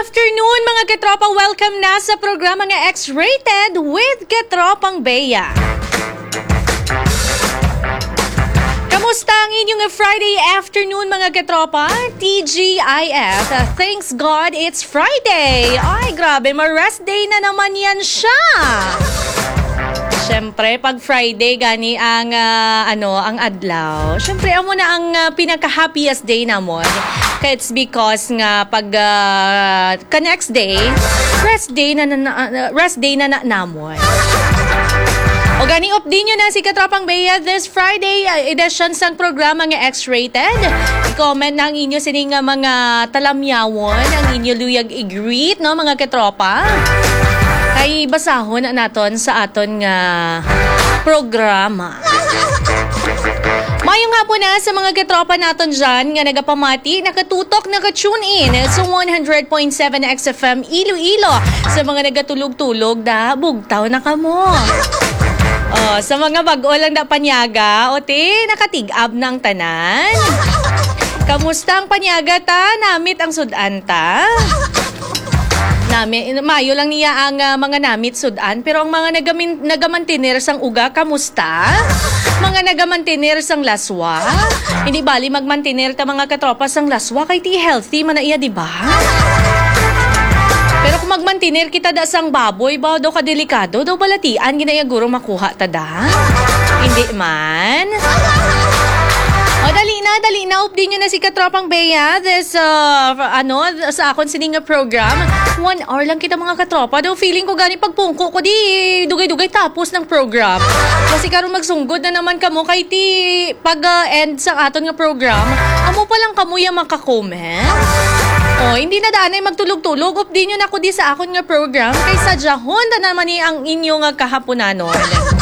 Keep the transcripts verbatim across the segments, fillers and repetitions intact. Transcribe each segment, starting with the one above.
afternoon mga katropa, welcome na sa programa nga X-Rated with Katropang Bea. Kamusta ang inyong Friday afternoon mga katropa? T G I F, thanks God it's Friday. Ay grabe, ma-rest day na naman yan siya. Siyempre, pag Friday, gani ang, uh, ano, ang adlaw. Siyempre, amo na ang uh, pinaka-happiest day namon. Kaya it's because nga pag uh, ka next day, rest day na, na, na rest day na na namon. O gani update nyo na si Katropang Bea this Friday uh, edition sang programa nga X-Rated. I-comment na ang inyo sining nga mga talamyawon, ang inyo luyag i-greet, no, mga katropa. Ay basahon naton sa aton nga programa. Mayong hapon na sa mga katropa naton dyan nga nagapamati, nakatutok, nakatune in sa one hundred point seven X F M Iloilo. Sa mga nagatulog-tulog da, bugtaw na kamo. Oh, sa mga bago lang na panyaga, ote, nakatig-ab ng tanan. Kamusta ang panyaga ta? Namit ang sudan ta? Nami, mayo lang niya ang uh, mga namit sudan, pero ang mga nagamin, nagamantinir sang uga, kamusta? Mga nagamantinir sang laswa? Hindi bali magmantinir ta mga katropa sang laswa, kay ti healthy man na iya, di ba? Pero kung magmantinir kita da sang baboy, ba daw kadelikado, daw balatian, ginaya guro makuha ta da? Hindi man? O, dali na, dali na. Update nyo na si Katropang Bea. This, uh, ano, sa akon sining program. One hour lang kita mga katropa. Daw feeling ko gani pagpungko ko di dugay-dugay tapos ng program. Kasi karon magsunggod na naman kamo kay ti pag-end uh, sa aton nga program. Amo pa lang kamo yung makakoment. O, hindi na daanay magtulog-tulog. Update nyo na ko di sa akon nga program. Kay sadyahon na naman ni ang inyong uh, kahaponanon.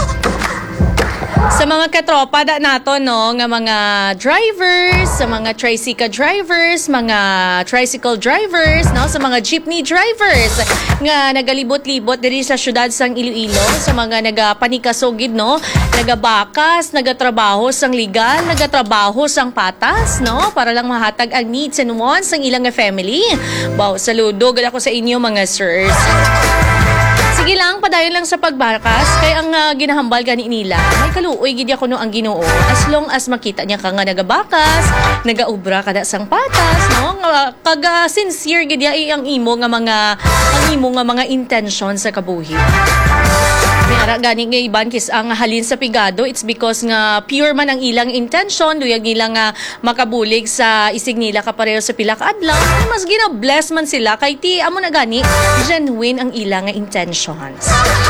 Sa mga katropa da nato, no, nga mga drivers, sa mga tricycle drivers, mga tricycle drivers, no, sa mga jeepney drivers nga nagalibot-libot diri sa syudad sang Iloilo, sa mga nagapanikasogid, no, nagabakas, nagatrabaho sang legal, nagatrabaho sang patas, no, para lang mahatag ang needs and wants sang ilang family. Wow, saludo gid ako sa inyo mga sirs. Sige lang, padayon lang sa pagbakas, kay ang uh, ginahambal gani nila, may kaluoy gid ako no ang Ginoo. As long as makita niya ka nga nagabakas, nagaubra kada sang patas, no? Kag uh, sincere gid ay ang imo nga mga ang imo nga mga intention sa kabuhi. Mayara gani nga iban kis ang halin sa pigado, it's because nga pure man ang ilang intention, luyag nila nga makabulig sa isig nila kapareho sa pila ka adlaw, mas gina-bless man sila kay ti amo na gani genuine ang ilang nga intentions.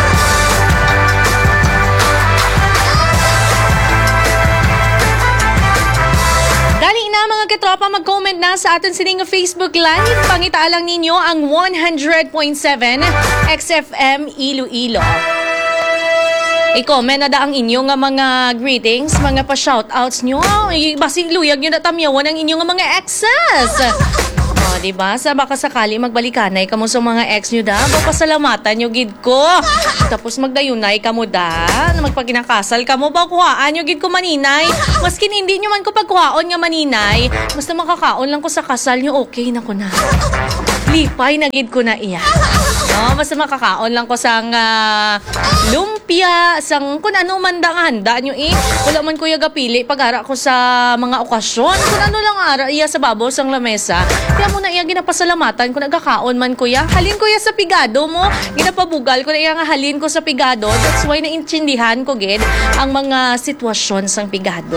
Dali na mga katropa, mag-comment na sa atin sining Facebook Live. Pangitaalang ninyo ang one hundred point seven X F M Iloilo. I-comment na da ang inyo nga mga greetings, mga pa-shoutouts nyo. Basig luyag nyo na tamyawan ang inyo nga mga exes. O, diba? Sa baka sakali magbalikanay kamo sa mga ex nyo da, pasalamatan nyo gid ko. Tapos magdayunay kamo da, na magpaginakasal kamo, ba kuhaan nyo gid ko maninay. Maskin hindi nyo man ko pagkuhaon nga maninay, basta makakaon lang ko sa kasal nyo, okay na ko na. Lipay na gid ko na iya. No, basta makakaon lang ko sang uh, lumpia, sang kung ano man da nga handa nyo eh. Wala man kuya gapili pag-ara ko sa mga okasyon. Kung ano lang ara iya sa babaw sang lamesa. Kaya mo na iya ginapasalamatan kung nagkakaon man kuya. Halin kuya sa pigado mo. Ginapabugal ko na iya nga halin ko sa pigado. That's why naintindihan ko gid ang mga sitwasyon sang pigado.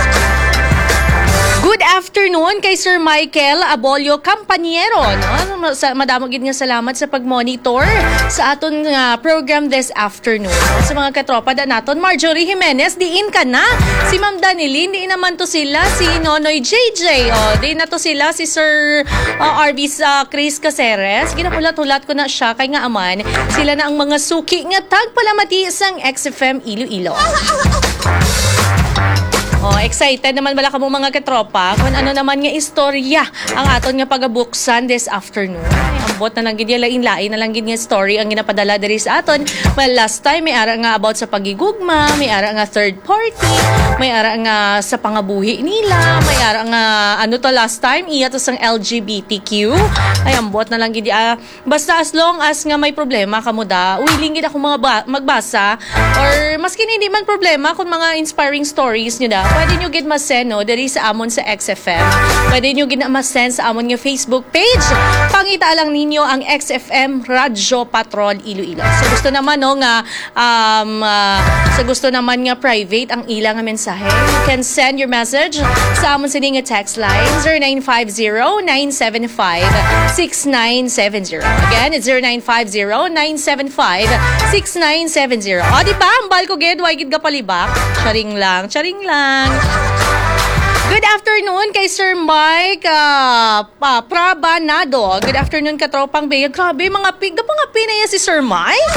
Good afternoon kay Sir Michael Abolio Campaniero, no? Madamo gid nga salamat sa pag-monitor sa aton uh, program this afternoon. Sa mga katropa da naton, Marjorie Jimenez, diin ka na. Si Ma'am Danilin, di naman to sila. Si Nonoy J J, oh, di na to sila. Si Sir uh, R B uh, Chris Caceres, ginapulat-hulat ko na siya kay nga aman. Sila na ang mga suki nga tagpalamati sang X F M Iloilo. Oh, excited naman bala kamo mga katropa kung ano naman nga istorya ang aton nga pagabuksan this afternoon. Ay, ambot na lang gid lain-lain na lang gid nga story ang ginapadala diri sa aton. Well, last time may ara nga about sa pagigugma, may ara nga third party, may ara nga sa pangabuhi nila, may ara nga ano to last time iya to sang L G B T Q. Ay ambot na lang gid uh, basta as long as nga may problema kamo da, willing gid ako mga ba- magbasa or maski hindi man problema kung mga inspiring stories nyo da, pwede nyo gid masend no diri sa amon sa X F M. Pwede nyo gid masend sa amon nga Facebook page. Pangita lang ninyo ang X F M Radyo Patrol Iloilo. So gusto naman no nga um uh, sa gusto naman nga private ang ilang nga mensahe, you can send your message sa amon sa nga text line zero nine five zero nine seven five six nine seven zero. Again, it's zero nine five zero nine seven five six nine seven zero. O di ba, ambal ko gid, way gid ka palibak. Charing lang, charing lang. Good afternoon kay Sir Mike uh, pa, Prabanado. Good afternoon katropang Bea. Grabe, mga pig. Gapang nga pinaya si Sir Mike.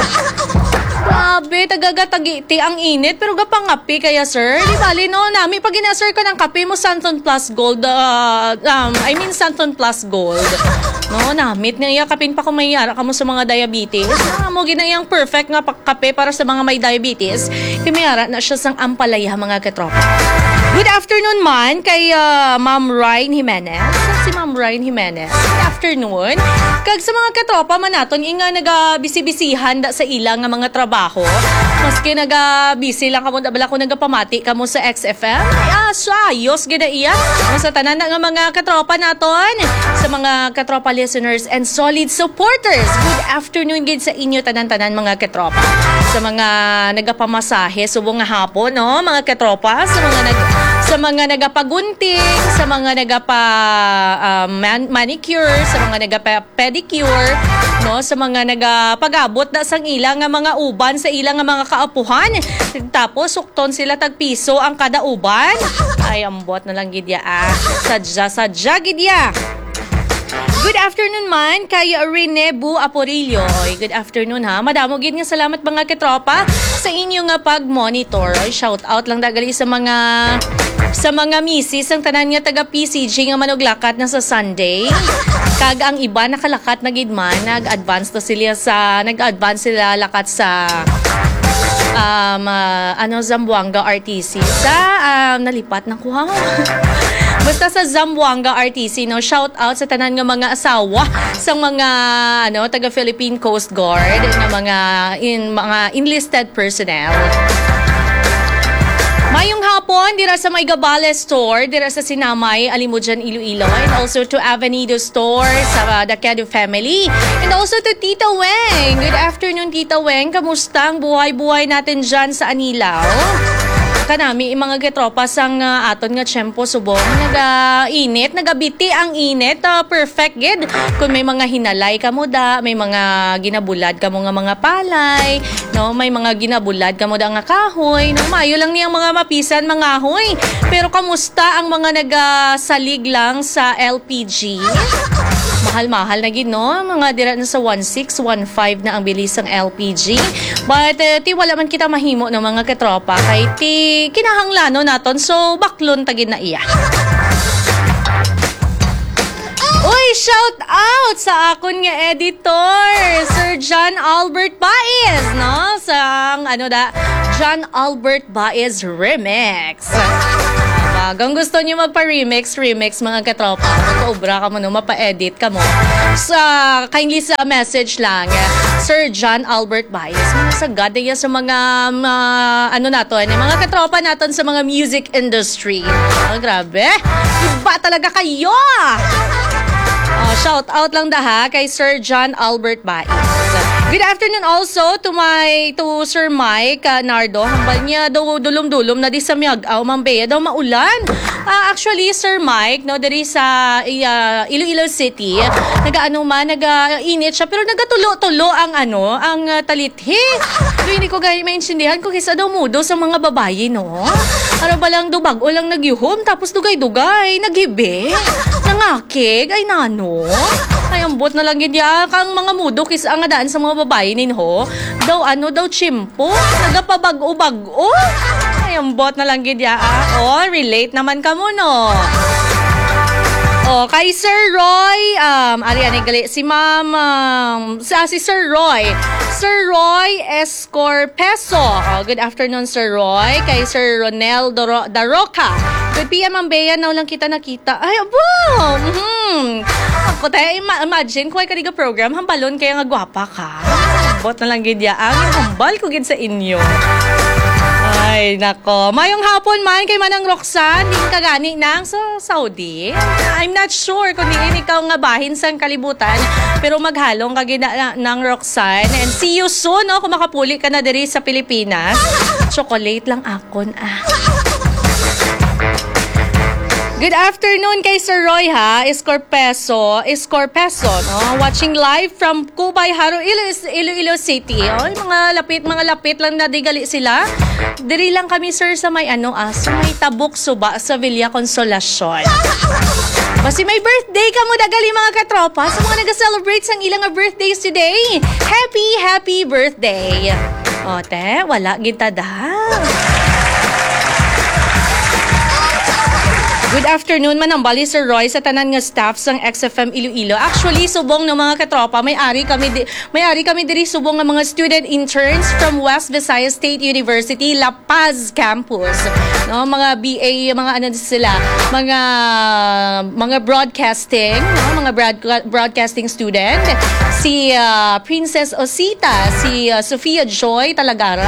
Grabe, tagagatagiti ang init. Pero gapang ngapi kaya sir. Di bali no, nami pag ina-sir ko ng kape mo Santon Plus Gold. Uh, um, I mean Santon Plus Gold. No, namit na iya kapin pa kung may yara ka mo sa mga diabetes. Ah, mo ginayang perfect nga kape para sa mga may diabetes. Kimayara na siya sang ampalaya mga katropa. Good afternoon man kay uh, Ma'am Ryan Jimenez. Si Ma'am Ryan Jimenez. Good afternoon. Kag sa mga katropa man naton inga naga-bisi-bisihan da sa ilang nga mga trabaho. Maski naga-busy lang kamo bala ko nagapamati kamo sa X F M. Ay, ah, sayos gid iya. Sa tanan nga mga katropa naton, sa mga katropa listeners and solid supporters. Good afternoon gid sa inyo tanan-tanan mga katropa. Sa mga nagapamasahe subong nga hapon no, mga katropa, sa mga nag sa mga nagapagunting, sa mga nagapa uh, man- manicure, sa mga nagapa-pedicure, no, sa mga nagapagabot na sang ilang nga mga uban sa ilang nga mga kaapuhan. Tapos sukton sila tag piso ang kada uban. Ay ambot na lang gid ya. Ah. Sadya sadya gid ya. Good afternoon man kay Rene Bu Aporillo. Oy, good afternoon ha. Madamo gid nga salamat mga katropa sa inyo nga pag-monitor. Oy, shout out lang dagali sa mga sa mga misis ang tanan nga taga P C G nga manuglakat na sa Sunday. Kag ang iba nakalakat na gid man, nag-advance to sila sa nag-advance sila lakat sa um uh, ano Zamboanga R T C sa um, nalipat na ko ha. Basta sa Zamboanga R T C, no, shout out sa tanan nga mga asawa sa mga ano taga Philippine Coast Guard nga mga in mga enlisted personnel. Mayong hapon dira sa May Gabale Store, dira sa Sinamay, Alimujan, Iloilo, and also to Avenido Store sa uh, The Kedo family, and also to Tita Weng. Good afternoon Tita Weng, kamusta ang buhay-buhay natin dyan sa Anilao? Kanami yung mga getropa sang uh, aton nga tiyempo subong naga-init, nagabiti ang init, uh, perfect gid. Kung may mga hinalay ka mo da, may mga ginabulad ka mo nga mga palay, no, may mga ginabulad ka mo da nga kahoy, no, maayo lang niyang mga mapisan mga hoy. Pero kamusta ang mga nagasalig lang sa L P G? Mahal-mahal na gid no, mga dira na sa one six, one five na ang bilis ng L P G. But uh, ti wala man kita mahimo no mga katropa kay ti kinahanglano naton so baklon tagid na iya. Uy, shout out sa akon nga editor, Sir John Albert Baez, no? Sa ano da, John Albert Baez Remix. Kung gusto niyo magpa-remix, remix mga katropa, magpa-obra ka mo no, mapa-edit ka mo. Sa, kindly sa message lang, Sir John Albert Baez. Mga sagad niya sa mga, uh, ano naton, mga katropa naton sa mga music industry. Oh, grabe. Iba talaga kayo! Oh, shout out lang daha kay Sir John Albert Baez. Good afternoon also to my to Sir Mike uh, Nardo. Hambal niya daw dulom-dulom na di sa Miag-aw Mambea daw maulan. Uh, actually Sir Mike no diri sa uh, Iloilo City, nagaano man naga-init siya pero nagatulo-tulo ang ano, ang uh, talithi. So, hindi ko gani maintindihan kung kisa daw mudo sa mga babayi no. Ano ba lang do bag-o lang nagyuhom tapos dugay-dugay, naghibi, nangakig ay nano. Ay, ambot na lang gidya kang mga mudo kis ang daan sa mga babae ninho. Daw ano daw chimpo, nagapabag-o-bag-o. Ay, Ay, ang bot na lang gid ya. Ah. Oh, relate naman ka mo no. Oh, kay Sir Roy, um, Ariane gali, si Ma'am, um, sa, si Sir Roy, Sir Roy Escorpeso. Oh, good afternoon, Sir Roy. Kay Sir Ronel Doro- Daroca. Good P M, Ma'am Bea, now lang kita nakita. Ay, wow! Mm-hmm. Ako tayo, ima- imagine, kung ay kaniga program, hambalon kaya nga gwapa ka. Bot na lang gid ya. Ang hambal ko gid sa inyo. Ay, nako. Mayong hapon man kay Manang Roxanne, din ka gani nang sa Saudi. I'm not sure kung diin ikaw nga bahin sa kalibutan, pero maghalong ka gina ng Roxanne. And see you soon, no, kung makapuli ka na diri sa Pilipinas. Chocolate lang akon, ah. Good afternoon kay Sir Roy ha, Escorpeso, Escorpeso, no? Watching live from Cubay, Haro, Ilo- Iloilo City. Oh, mga lapit, mga lapit lang na digali sila. Diri lang kami sir sa may ano ah, sa may Tabuk Suba sa Villa Consolacion. Basi may birthday ka mo dagali mga katropa sa mga nag-celebrate sang ilang birthdays today. Happy, happy birthday. O te, wala kita da. Good afternoon man ang bali Sir Roy sa tanan nga staff sang X F M Iloilo. Actually subong ng mga katropa, may-ari kami di, may-ari kami diri subong ng mga student interns from West Visayas State University La Paz campus. No, mga B A, mga ano sila, mga mga broadcasting, no, mga broad, broadcasting student. Si uh, Princess Osita, si uh, Sofia Joy Talagara.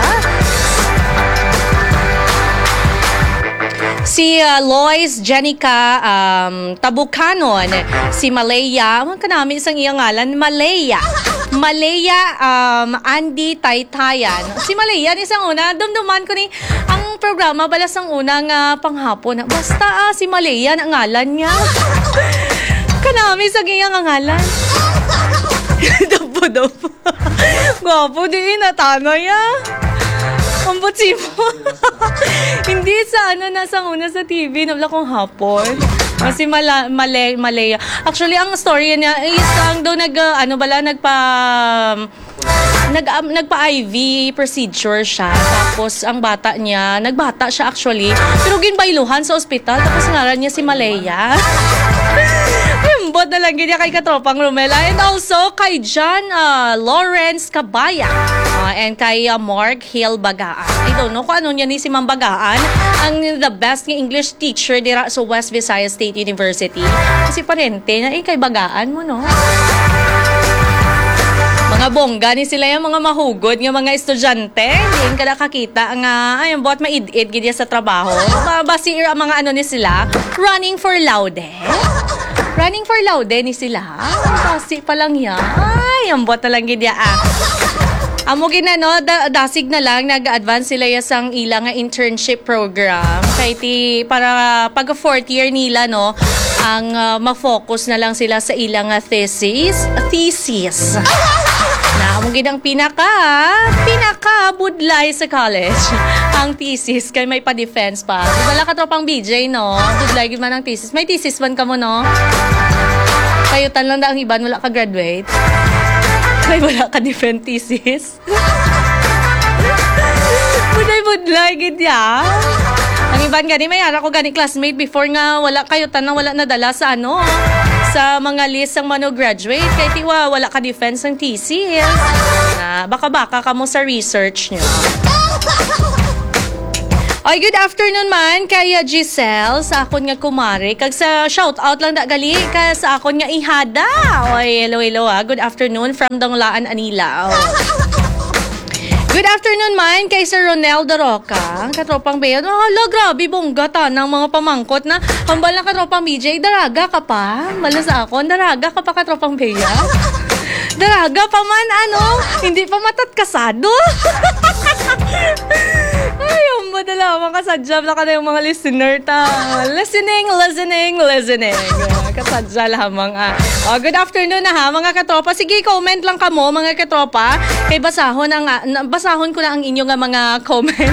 Si uh, Lois Jenica um, Tabucanon, si Malaya, ang kanami isang iyang ngalan, Malaya. Malaya um, Andy Taytayan. Si Malaya, isang una, dumduman ko ni ang programa balas ang unang uh, panghapon. Basta uh, si Malaya ang ngalan niya. Kanami isang iyang ngalan. Dapo-dapo. Gwapo din, natanay ah. Ang butsi mo. Hindi sa ano, nasa una sa T V, nabla kong hapon. Kasi mala, male, malaya. Actually, ang story niya is ang daw nag, uh, ano bala, nagpa, nag, um, nagpa-I V procedure siya. Tapos, ang bata niya, nagbata siya actually. Pero ginbailuhan sa ospital. Tapos, ngaran niya si Malaya. Bot na lang niya kay Katropang Romela. And also, kay John uh, Lawrence Cabaya. Uh, and kay uh, Mark Hill Bagaan. I don't know kung ano niya ni si Ma'am Bagaan. Ang the best ng English teacher dira sa West Visayas State University. Kasi parente na eh, kay Bagaan mo, no? Mga bongga ni sila yung mga mahugod ng mga estudyante. Hindi ka nakakita nga, ay, bot maid-id gidya sa trabaho. Basi ang mga ano ni sila, running for laude. Running for laude ni sila. Basi pa lang yan. Ay, ang bot na lang gidya ah. Amo gina no, da, dasig na lang nag-advance sila yasang ilang nga internship program. Kay ti para pag fourth year nila no, ang uh, ma-focus na lang sila sa ilang nga thesis, thesis. Na amo ginang pinaka, pinaka budlay sa college. Ang thesis kay may pa-defense pa. Wala ka tropang B J no, budlay gid man ang thesis. May thesis man ka mo no. Kayo tan lang da ang iban wala ka graduate. Ay, wala ka different thesis. Buday-budlay, gidya. Ang iban gani, may ara ko gani classmate before nga wala kayo tanang wala nadala sa ano, sa mga list ng mano graduate. Kaya tiwa, wala ka defense ng thesis. Na, baka-baka ka mo sa research nyo. Ay, good afternoon man kay Giselle sa akon nga kumare. Kag sa shout out lang da gali ka sa akon nga ihada. Oy, hello hello ah. Good afternoon from Donglaan, Anila. Oh. Good afternoon man kay Sir Ronel Daroca. Katropang Bea. Oh, hala, grabe bongga ta ng mga pamangkot na hambal na katropang B J. Daraga ka pa. Mala sa akon, daraga ka pa katropang Bea. Daraga pa man ano, hindi pa matat kasado. Ay, yung madala, mga kasadya na ka na yung mga listener ta. Listening, listening, listening. Kasadya lamang ah. Oh, good afternoon na ha, mga katropa. Sige, comment lang ka mo, mga katropa. Kay basahon, ang, basahon ko na ang inyong mga comment.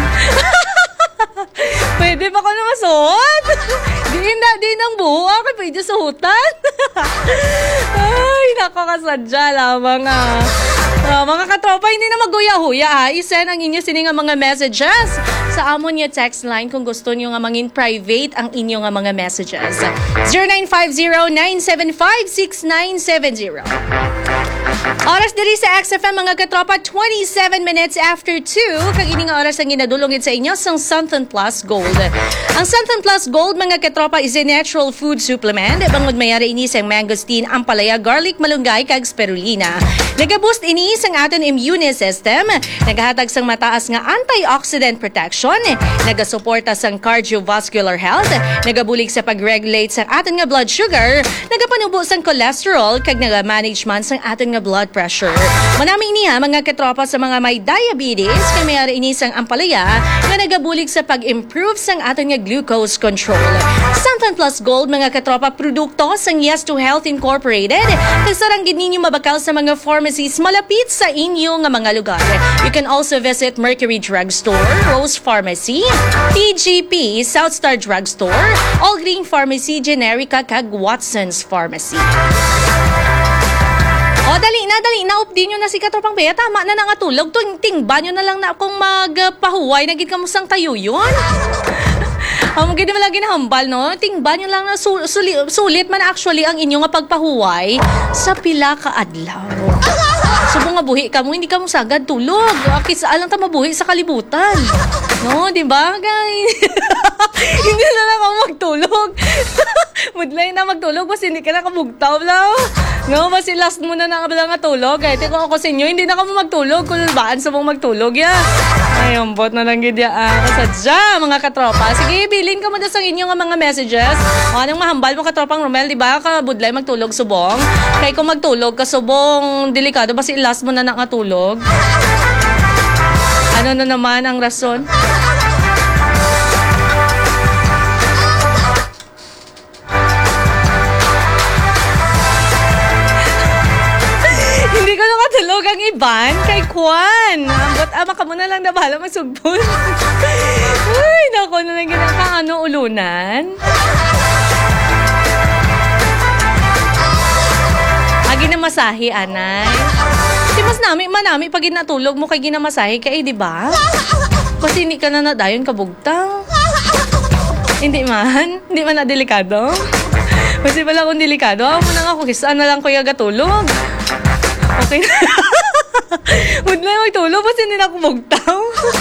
Pwede ba ko na masuot? Di na, di nang buo. Kaya pwede suhutan. Ay, nakakasadya lamang ah. Uh, mga katropa, hindi na maghuya-huya ha. I-send ang inyo sining nga mga messages sa amon niya text line kung gusto niyo nga mangin private ang inyo nga mga messages. zero nine five zero nine seven five six nine seven zero. Oras diri sa X F M mga katropa, twenty-seven minutes after two. Kag ini nga oras ang ginadulongit sa inyo sang Santon Plus Gold. Ang Santon Plus Gold mga katropa is a natural food supplement. Bangod mayari ini sang mangosteen, ampalaya, garlic, malunggay kag spirulina. Nagaboost ini sang aton immune system, nagahatag sang mataas nga antioxidant protection, nagasuporta sang cardiovascular health, nagabulig sa pag-regulate sang aton nga blood sugar, nagapanubo sang cholesterol kag naga-manage man sang aton nga blood pressure. Manami ini ha mga katropa sa mga may diabetes kay mayari ini sang ampalaya nga nagabulig sa pag-improve sang aton nga glucose control. Santon Plus Gold mga katropa, produkto sang Yes to Health Incorporated. Kasarang gid ninyo mabakal sa mga pharmacies malapit sa inyo nga mga lugar. You can also visit Mercury Drugstore, Rose Pharmacy, T G P, Southstar Drugstore, All Green Pharmacy, Generica kag Watson's Pharmacy. O, dali na, dali na. Updi nyo na si Katropang Bea. Tama na nga tulog. Tingba nyo na lang na akong magpahuway. Nagit ka mo sang tayo yun. Ang mga mo lagi na hambal, no? Tingba nyo lang na su- suli- sulit man actually ang inyong pagpahuway sa pila ka adlaw. Subo nga buhi ka mo, hindi ka mo sagad tulog. Kisa alang ta mabuhi sa kalibutan. No, di ba, guys? Hindi na lang ako magtulog. Mudlay na magtulog, basta hindi ka na kabugtaw lang. No, basta last mo na na nga tulog. Kahit kung ako sa inyo, hindi na ka mo magtulog. Kung baan sa mong magtulog, ya. Ay, ambot na lang gid ya. Kasadya, mga katropa. Sige, bilin ka mo na sa inyo nga mga messages. O, anong mahambal mo katropang Romel, di ba? Kabudlay magtulog subong. Kaya kung magtulog ka subong, delikado, basta last mo na nakatulog. Ano na naman ang rason? Hindi ko nakatulog ang iban kay Kwan. Ambot ama ka mo na lang na bahala magsugbon. Uy, naku na lang ginaka ano ulunan. Agi na masahe, anay. Di mas nami, manami pag ginatulog mo kay ginamasahe kay, di ba? Kasi hindi ka na nadayon kabugtang. Hindi man? Hindi man na delikado? Kasi pala akong delikado. Ako na nga ako, kisaan na lang ko yung gatulog. Okay na. Huwag na yung magtulog, basta hindi na ako bugtaw.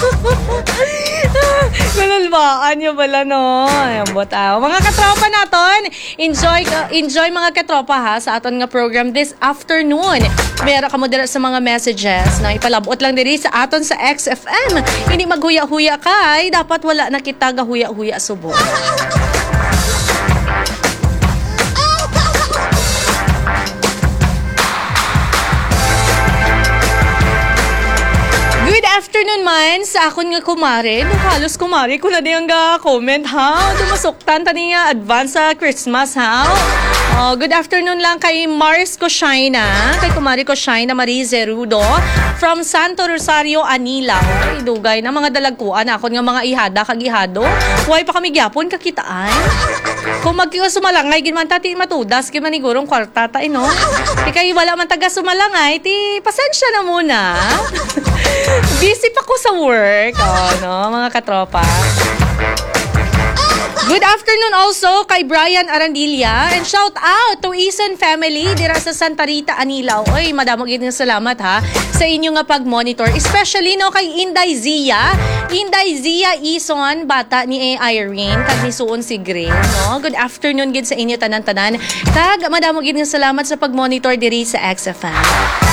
Nanalbaan nyo pala, no? Ayan, botaw. Mga katropa naton, enjoy, enjoy mga katropa ha sa aton nga program this afternoon. Meron ka mo dira sa mga messages na ipalabot lang diri sa aton sa X F M. Hindi maghuya-huya kay, dapat wala na kita gahuya-huya subo. Good afternoon man sa akon nga kumare. No, halos kumare ko na din nga comment ha. Dumasuktan tani nga advance sa Christmas ha. Oh, good afternoon lang kay Mars Coshina, kay kumare Coshina Marize Rudo from Santo Rosario, Anila. Ay, dugay na mga dalagkuan akon nga mga ihada kag ihado. Huwag pa kami gyapon kakitaan. Kung magkasumalangay gid man tati matudas gid man igurong kwarta ta ino. Di kay wala man taga sumalangay, ti pasensya na muna. Busy pa ko sa work. Oh, no, mga katropa. Good afternoon also kay Brian Arandilla and shout out to Ison family dira sa Santa Rita, Anilao. Oy, madamo gid nga salamat ha sa inyo nga pag-monitor, especially no kay Inday Zia. Inday Zia Ison, bata ni Irene kag ni suon si Green, no. Good afternoon gid sa inyo tanan-tanan. Kag madamo gid nga salamat sa pag-monitor diri sa X F M.